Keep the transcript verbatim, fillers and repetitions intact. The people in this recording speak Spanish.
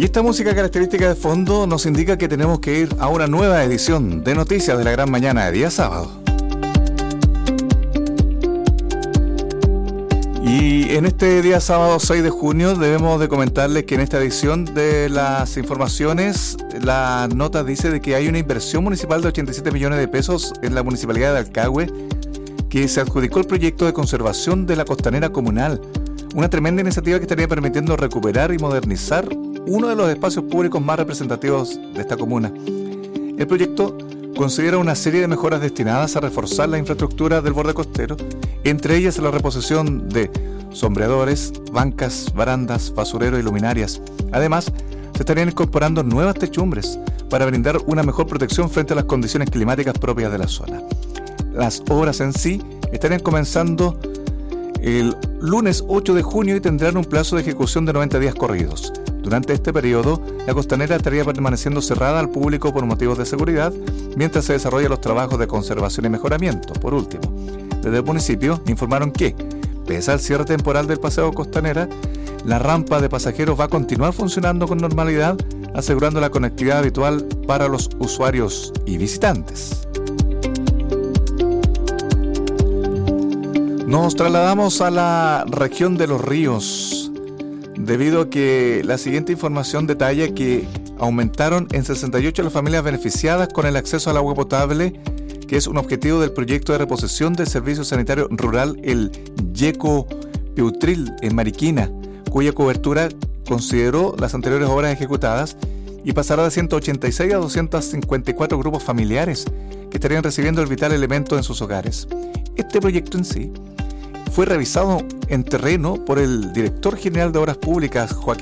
Y esta música característica de fondo nos indica que tenemos que ir a una nueva edición de Noticias de la Gran Mañana de día sábado. Y en este día sábado seis de junio debemos de comentarles que en esta edición de las informaciones la nota dice de que hay una inversión municipal de ochenta y siete millones de pesos en la municipalidad de Alcagüe que se adjudicó el proyecto de conservación de la costanera comunal, una tremenda iniciativa que estaría permitiendo recuperar y modernizar uno de los espacios públicos más representativos de esta comuna. El proyecto considera una serie de mejoras destinadas a reforzar la infraestructura del borde costero, entre ellas la reposición de sombreadores, bancas, barandas, basureros y luminarias. Además, se estarían incorporando nuevas techumbres para brindar una mejor protección frente a las condiciones climáticas propias de la zona. Las obras en sí estarían comenzando el lunes ocho de junio y tendrán un plazo de ejecución de noventa días corridos. Durante este periodo, la costanera estaría permaneciendo cerrada al público por motivos de seguridad, mientras se desarrollan los trabajos de conservación y mejoramiento. Por último, desde el municipio informaron que, pese al cierre temporal del paseo costanera, la rampa de pasajeros va a continuar funcionando con normalidad, asegurando la conectividad habitual para los usuarios y visitantes. Nos trasladamos a la región de Los Ríos, debido a que la siguiente información detalla que aumentaron en sesenta y ocho las familias beneficiadas con el acceso al agua potable, que es un objetivo del proyecto de reposición del servicio sanitario rural el Yeco Peutril en Mariquina, cuya cobertura consideró las anteriores obras ejecutadas y pasará de ciento ochenta y seis a doscientos cincuenta y cuatro grupos familiares que estarían recibiendo el vital elemento en sus hogares. Este proyecto en sí fue revisado en terreno por el director general de Obras Públicas, Joaquín